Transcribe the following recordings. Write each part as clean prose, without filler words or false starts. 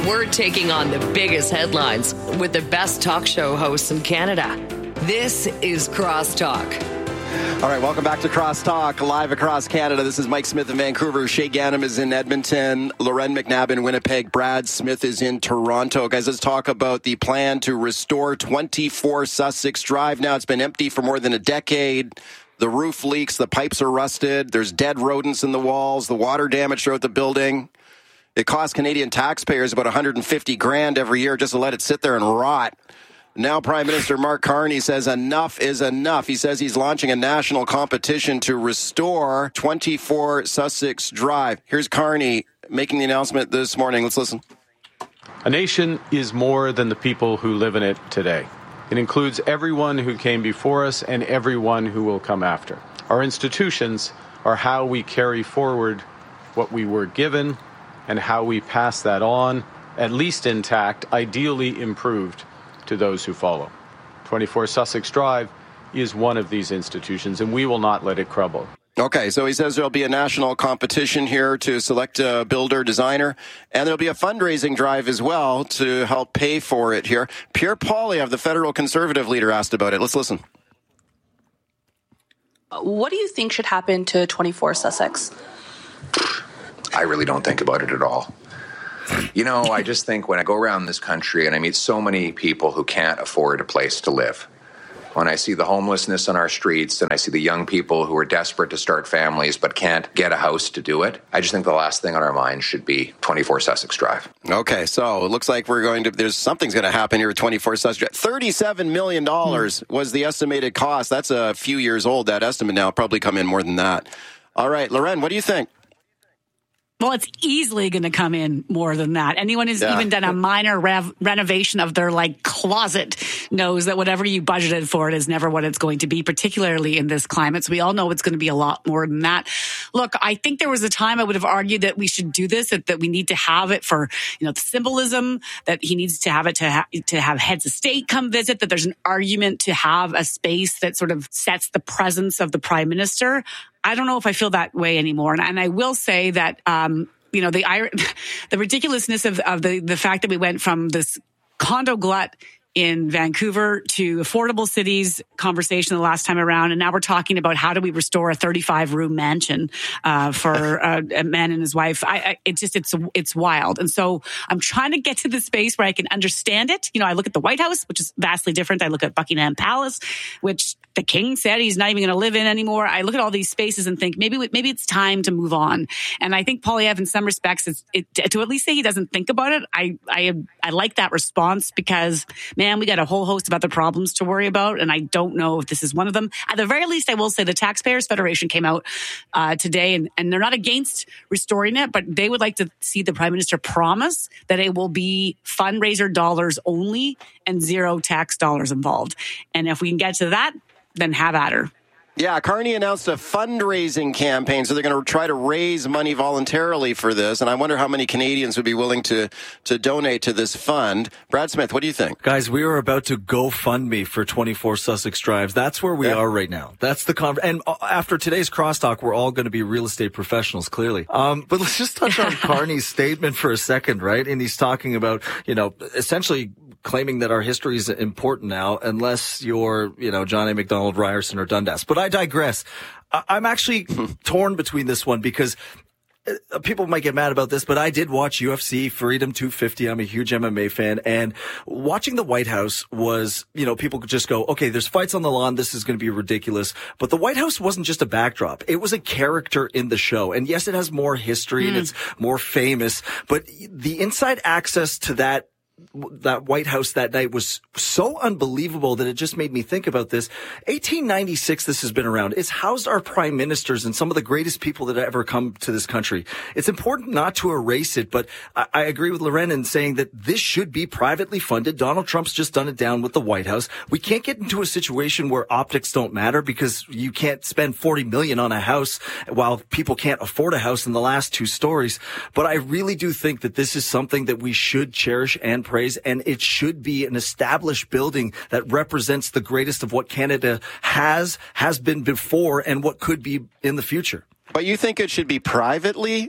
We're taking on the biggest headlines with the best talk show hosts in Canada. This is Crosstalk. All right, welcome back to Crosstalk, live across Canada. This is Mike Smith in Vancouver. Shay Ganem is in Edmonton. Loren McNabb in Winnipeg. Brad Smith is in Toronto. Guys, let's talk about the plan to restore 24 Sussex Drive. Now, it's been empty for more than a decade. The roof leaks. The pipes are rusted. There's dead rodents in the walls. The water damage throughout the building. It costs Canadian taxpayers about $150,000 every year just to let it sit there and rot. Now Prime Minister Mark Carney says enough is enough. He says he's launching a national competition to restore 24 Sussex Drive. Here's Carney making the announcement this morning. Let's listen. A nation is more than the people who live in it today. It includes everyone who came before us and everyone who will come after. Our institutions are how we carry forward what we were given and how we pass that on, at least intact, ideally improved, to those who follow. 24 Sussex Drive is one of these institutions, and we will not let it crumble. Okay, so he says there'll be a national competition here to select a builder, designer, and there'll be a fundraising drive as well to help pay for it here. Pierre Poilievre, the federal Conservative leader, asked about it. Let's listen. What do you think should happen to 24 Sussex? I really don't think about it at all. You know, I just think when I go around this country and I meet so many people who can't afford a place to live, when I see the homelessness on our streets and I see the young people who are desperate to start families but can't get a house to do it, I just think the last thing on our mind should be 24 Sussex Drive. Okay, so it looks like something's going to happen here with 24 Sussex Drive. $37 million was the estimated cost. That's a few years old, that estimate now. It'll probably come in more than that. All right, Loren, what do you think? Well, it's easily going to come in more than that. Anyone who's even done a minor renovation of their closet knows that whatever you budgeted for it is never what it's going to be, particularly in this climate. So we all know it's going to be a lot more than that. Look, I think there was a time I would have argued that we should do this, that we need to have it for, the symbolism, that he needs to have it to have heads of state come visit, that there's an argument to have a space that sort of sets the presence of the prime minister. I don't know if I feel that way anymore. And I will say that, the ridiculousness of the fact that we went from this condo glut in Vancouver to affordable cities conversation the last time around. And now we're talking about how do we restore a 35-room mansion for a man and his wife. It's wild. And so I'm trying to get to the space where I can understand it. I look at the White House, which is vastly different. I look at Buckingham Palace, which the king said he's not even going to live in anymore. I look at all these spaces and think maybe it's time to move on. And I think Poilievre, in some respects, to at least say he doesn't think about it. I like that response because, man, we got a whole host of other problems to worry about, and I don't know if this is one of them. At the very least, I will say the Taxpayers Federation came out today, and they're not against restoring it, but they would like to see the Prime Minister promise that it will be fundraiser dollars only and zero tax dollars involved. And if we can get to that, then have at her. Yeah, Carney announced a fundraising campaign, so they're going to try to raise money voluntarily for this, and I wonder how many Canadians would be willing to donate to this fund. Brad Smith, what do you think? Guys, we are about to GoFundMe for 24 Sussex Drives. That's where we are right now. That's the and after today's crosstalk, we're all going to be real estate professionals, clearly. But let's just touch on Carney's statement for a second, right? And he's talking about, essentially claiming that our history is important now, unless you're, John A. Macdonald, Ryerson, or Dundas. But I digress. I'm actually torn between this one because people might get mad about this, but I did watch UFC Freedom 250. I'm a huge MMA fan, and watching the White House was, people could just go, okay, there's fights on the lawn. This is going to be ridiculous. But the White House wasn't just a backdrop. It was a character in the show. And yes, it has more history and it's more famous, but the inside access to that White House that night was so unbelievable that it just made me think about this. 1896, this has been around. It's housed our prime ministers and some of the greatest people that have ever come to this country. It's important not to erase it, but I agree with Loren in saying that this should be privately funded. Donald Trump's just done it down with the White House. We can't get into a situation where optics don't matter because you can't spend $40 million on a house while people can't afford a house in the last two stories. But I really do think that this is something that we should cherish and praise, and it should be an established building that represents the greatest of what Canada has been before and what could be in the future. But you think it should be privately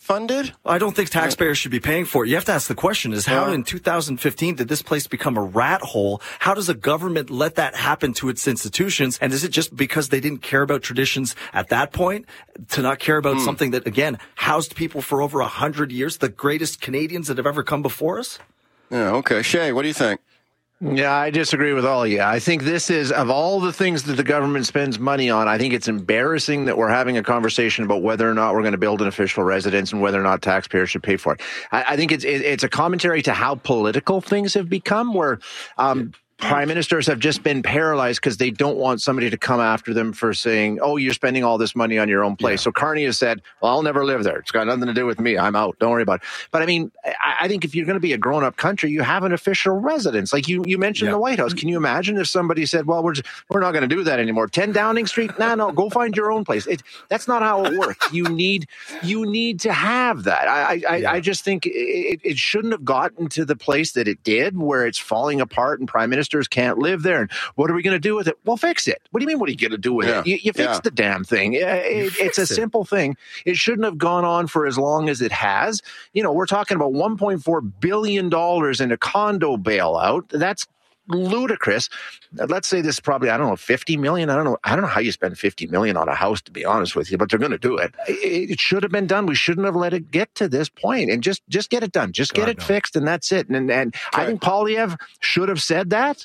funded? I don't think taxpayers should be paying for it. You have to ask the question is how in 2015 did this place become a rat hole? How does a government let that happen to its institutions? And is it just because they didn't care about traditions at that point to not care about something that, again, housed people for over 100 years, the greatest Canadians that have ever come before us? Yeah, okay. Shay, what do you think? Yeah, I disagree with all of you. I think this is, of all the things that the government spends money on, I think it's embarrassing that we're having a conversation about whether or not we're going to build an official residence and whether or not taxpayers should pay for it. I think it's a commentary to how political things have become, where prime ministers have just been paralyzed because they don't want somebody to come after them for saying, oh, you're spending all this money on your own place. Yeah. So Carney has said, well, I'll never live there. It's got nothing to do with me. I'm out. Don't worry about it. But I mean, I think if you're going to be a grown-up country, you have an official residence. Like you mentioned the White House. Can you imagine if somebody said, well, we're not going to do that anymore. 10 Downing Street? No, go find your own place. That's not how it works. You need to have that. I just think it shouldn't have gotten to the place that it did, where it's falling apart and prime ministers can't live there. And what are we going to do with it? Well, fix it. What do you mean, what are you going to do with it? You fix the damn thing. It's a simple thing. It shouldn't have gone on for as long as it has. You know, we're talking about $1.4 billion in a condo bailout. That's ludicrous. Let's say this is probably, I don't know, 50 million. I don't know how you spend 50 million on a house, to be honest with you, but they're going to do it. It should have been done. We shouldn't have let it get to this point, and just get it done. Just get it fixed, and that's it. And I think Poilievre should have said that.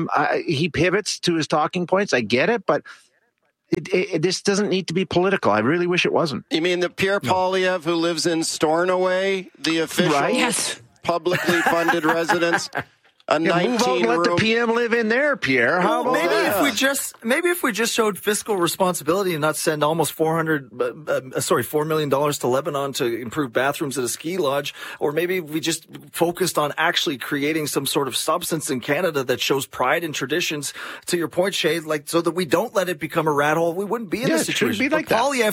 He pivots to his talking points. I get it, but this doesn't need to be political. I really wish it wasn't. You mean the Pierre Poilievre who lives in Stornoway, the official publicly funded residence? Move out and let the PM live in there, Pierre. How about maybe if we just showed fiscal responsibility and not send almost $4 million to Lebanon to improve bathrooms at a ski lodge, or maybe we just focused on actually creating some sort of substance in Canada that shows pride and traditions. To your point, Shay, like so that we don't let it become a rat hole, we wouldn't be in this situation. Be like Poilievre,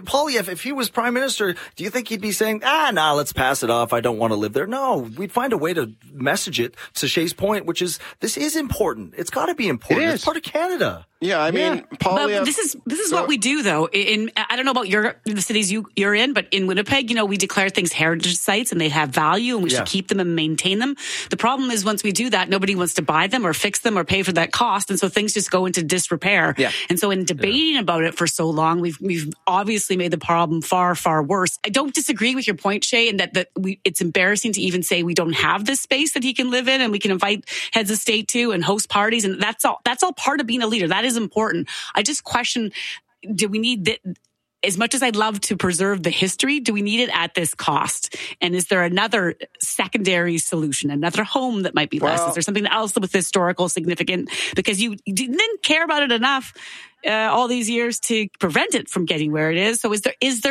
if he was prime minister, do you think he'd be saying, let's pass it off. I don't want to live there. No, we'd find a way to message it to Shay's point, which is this is important. It's got to be important. It's part of Canada. Yeah, I mean, Poilievre. This is what we do, though. I don't know about the cities you're in, but in Winnipeg, we declare things heritage sites and they have value and we should keep them and maintain them. The problem is once we do that, nobody wants to buy them or fix them or pay for that cost, and so things just go into disrepair. Yeah. And so in debating about it for so long, we've obviously made the problem far, far worse. I don't disagree with your point, Shay, and that it's embarrassing to even say we don't have this space that he can live in and we can invite heads of state to and host parties, and that's all part of being a leader. That is important. I just question, do we need that? As much as I'd love to preserve the history, do we need it at this cost? And is there another secondary solution, another home that might be less? Is there something else with historical significant? Because you didn't care about it enough all these years to prevent it from getting where it is. So was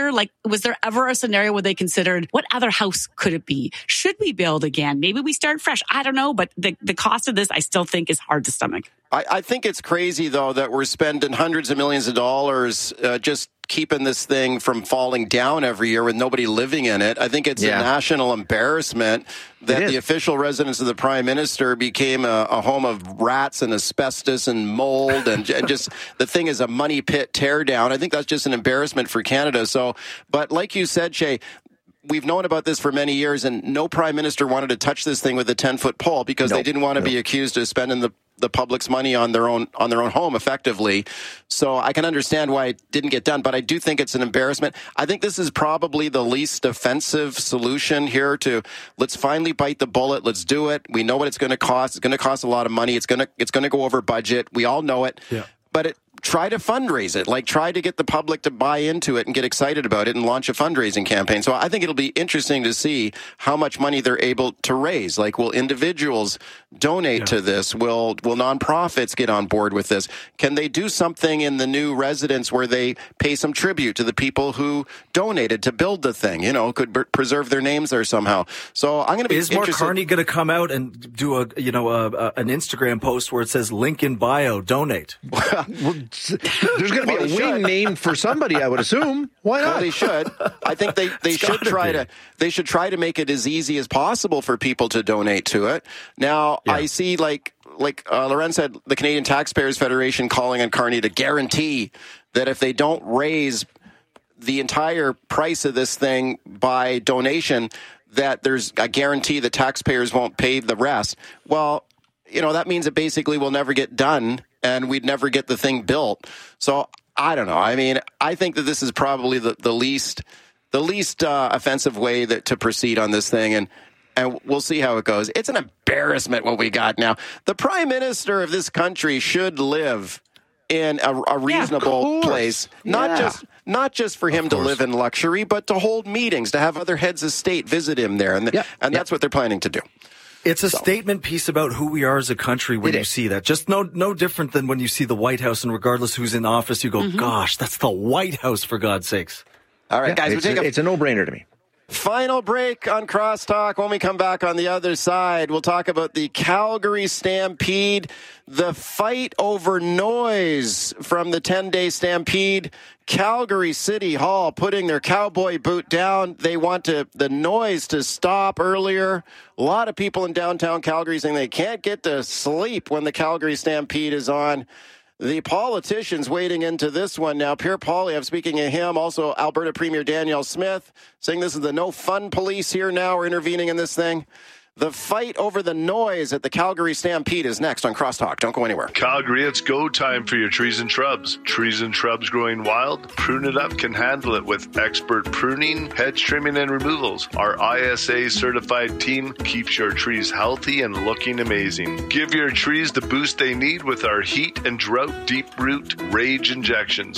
there ever a scenario where they considered what other house could it be? Should we build again? Maybe we start fresh. I don't know. But the cost of this, I still think, is hard to stomach. I think it's crazy, though, that we're spending hundreds of millions of dollars just keeping this thing from falling down every year with nobody living in it. I think it's a national embarrassment that the official residence of the prime minister became a home of rats and asbestos and mold and just the thing is a money pit tear down. I think that's just an embarrassment for Canada. So, but like you said, Shay, we've known about this for many years, and no prime minister wanted to touch this thing with a 10-foot pole because they didn't want to be accused of spending the public's money on their own home effectively. So I can understand why it didn't get done, but I do think it's an embarrassment. I think this is probably the least offensive solution here to let's finally bite the bullet. Let's do it. We know what it's going to cost. It's going to cost a lot of money. It's going to go over budget. We all know it. Yeah. But try to fundraise it, try to get the public to buy into it and get excited about it and launch a fundraising campaign. So I think it'll be interesting to see how much money they're able to raise. Will individuals donate to this? Will nonprofits get on board with this? Can they do something in the new residence where they pay some tribute to the people who donated to build the thing? Could preserve their names there somehow. So I'm going to be interested. Is Mark Carney going to come out and do an Instagram post where it says link in bio, donate? There's going to be a wing named for somebody, I would assume. Why not? Well, they should. I think they should try to make it as easy as possible for people to donate to it. Now, I see like Loren said, the Canadian Taxpayers Federation calling on Carney to guarantee that if they don't raise the entire price of this thing by donation, that there's a guarantee that taxpayers won't pay the rest. Well, that means it basically will never get done and we'd never get the thing built. So I don't know. I mean, I think that this is probably the least offensive way to proceed on this thing. And we'll see how it goes. It's an embarrassment what we got now. The prime minister of this country should live in a reasonable place, not just for him to live in luxury, but to hold meetings, to have other heads of state visit him there, and that's what they're planning to do. It's a statement piece about who we are as a country when you see that. Just no different than when you see the White House, and regardless who's in office, you go, gosh, that's the White House, for God's sakes. All right, guys, it's a no-brainer to me. Final break on Crosstalk. When we come back on the other side, we'll talk about the Calgary Stampede, the fight over noise from the 10-day Stampede. Calgary City Hall putting their cowboy boot down. They want the noise to stop earlier. A lot of people in downtown Calgary saying they can't get to sleep when the Calgary Stampede is on. The politicians wading into this one now. Pierre Poilievre, speaking of him, also Alberta Premier Danielle Smith, saying this is the no fun police here now. We're intervening in this thing. The fight over the noise at the Calgary Stampede is next on Crosstalk. Don't go anywhere. Calgary, it's go time for your trees and shrubs. Trees and shrubs growing wild? Prune It Up can handle it with expert pruning, hedge trimming, and removals. Our ISA certified team keeps your trees healthy and looking amazing. Give your trees the boost they need with our heat and drought deep root rage injections.